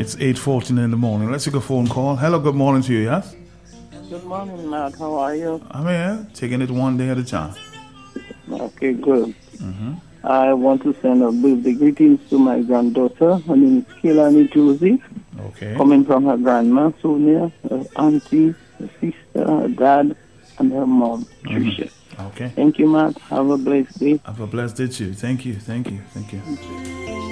It's 8:14 in the morning. Let's take a phone call. Hello, good morning to you, yes? Good morning, Matt. How are you? I'm here, taking it one day at a time. Okay, good. I want to send a birthday greetings to my granddaughter. Her name is Kehlani Josie. Okay. Coming from her grandma, Sonia, her auntie, her sister, her dad, and her mom, Tricia. Okay. Thank you, Matt. Have a blessed day. Have a blessed day too. Thank you.